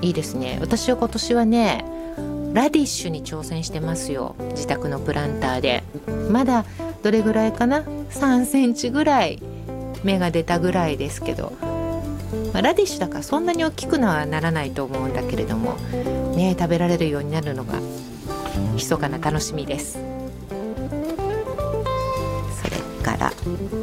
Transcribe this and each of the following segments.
いいですね。私は今年はねラディッシュに挑戦してますよ。自宅のプランターでまだどれぐらいかな、3センチぐらい芽が出たぐらいですけど、ラディッシュだからそんなに大きくはならないと思うんだけれどもね、食べられるようになるのが密かな楽しみです。それから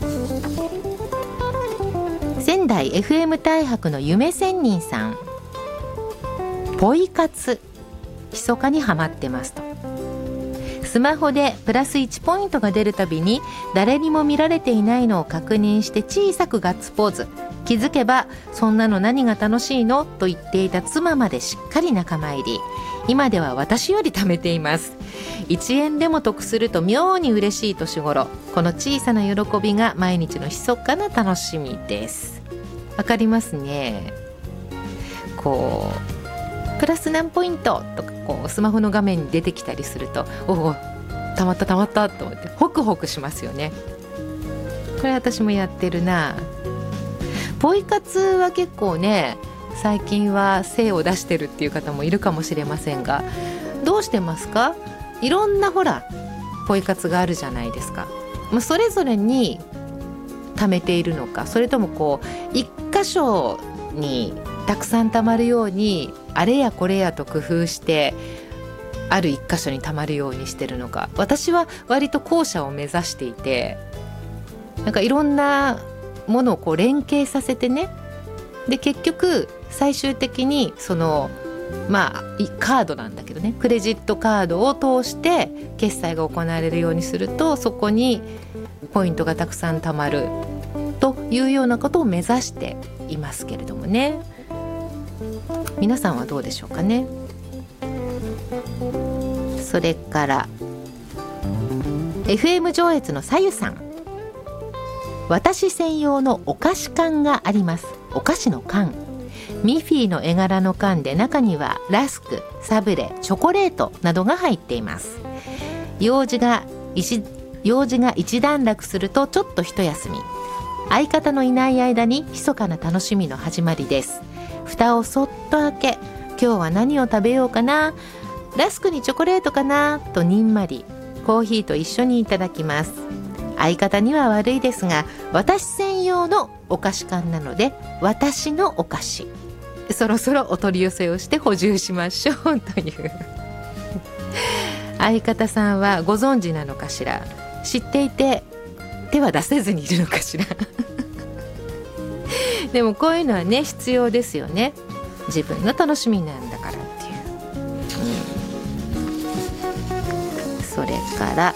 仙台 FM 大白の夢仙人さん、ポイ活密かにハマってますと。スマホでプラス1ポイントが出るたびに誰にも見られていないのを確認して小さくガッツポーズ、気づけばそんなの何が楽しいのと言っていた妻までしっかり仲間入り、今では私より貯めています。1円でも得すると妙に嬉しい年頃、この小さな喜びが毎日の密かな楽しみです。わかりますね。こうプラス何ポイントとかこうスマホの画面に出てきたりすると、おおたまったたまったと思ってホクホクしますよね。これ私もやってるな。ポイ活は結構ね最近は精を出してるっていう方もいるかもしれませんが、どうしてますか？いろんなほらポイ活があるじゃないですか。それぞれに貯めているのか、それともこう一箇所にたくさん貯まるようにあれやこれやと工夫してある一箇所に貯まるようにしてるのか。私は割と後者を目指していて、なんかいろんなものをこう連携させてね、で結局最終的にそのカードなんだけどね、クレジットカードを通して決済が行われるようにすると、そこにポイントがたくさん貯まるというようなことを目指していますけれどもね。皆さんはどうでしょうかね。それから FM 上越のさゆさん、私専用のお菓子缶があります。お菓子の缶、ミッフィーの絵柄の缶で、中にはラスク、サブレ、チョコレートなどが入っています。用事が一段落するとちょっと一休み、相方のいない間に密かな楽しみの始まりです。蓋をそっと開け、今日は何を食べようかな、ラスクにチョコレートかなとにんまりコーヒーと一緒にいただきます。相方には悪いですが、私専用のお菓子缶なので私のお菓子、そろそろお取り寄せをして補充しましょうという相方さんはご存知なのかしら、知っていて手は出せずにいるのかしらでもこういうのはね必要ですよね。自分の楽しみなんだからっていう、それから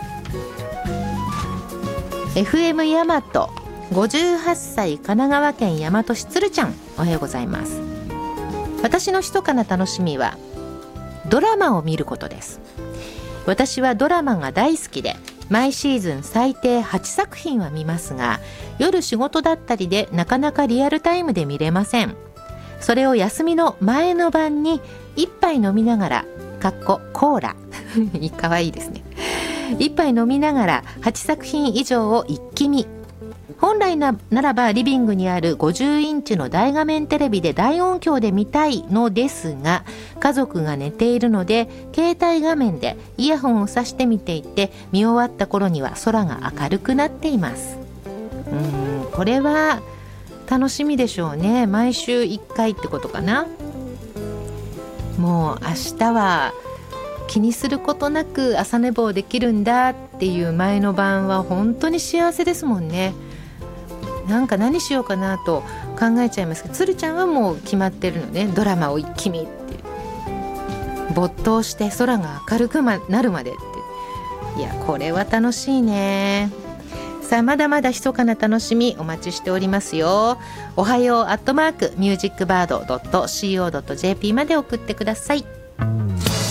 FM 大和58歳神奈川県大和市、つるちゃん、おはようございます。私の密かな楽しみはドラマを見ることです。私はドラマが大好きで毎シーズン最低8作品は見ますが、夜仕事だったりでなかなかリアルタイムで見れません。それを休みの前の晩に一杯飲みながらコーラかわいいですね、一杯飲みながら8作品以上を一気見。本来ならばリビングにある50インチの大画面テレビで大音響で見たいのですが、家族が寝ているので携帯画面でイヤホンを挿して見ていて、見終わった頃には空が明るくなっています。これは楽しみでしょうね。毎週1回ってことかな。もう明日は気にすることなく朝寝坊できるんだっていう前の晩は本当に幸せですもんね。なんか何しようかなと考えちゃいますけど、つるちゃんはもう決まってるのね。ドラマを一気見って没頭して空が明るくなるまでって。いやこれは楽しいね。さあまだまだ密かな楽しみお待ちしておりますよ。おはよう@musicbird.co.jp まで送ってください。